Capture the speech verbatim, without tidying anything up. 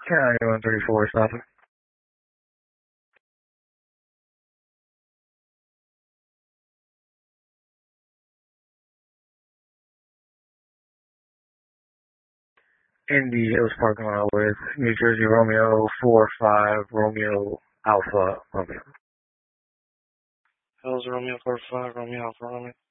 County one thirty-four, stopping. In the Hills parking lot with New Jersey Romeo four five Romeo Alpha Romeo. Hills Romeo four five Romeo Alpha Romeo.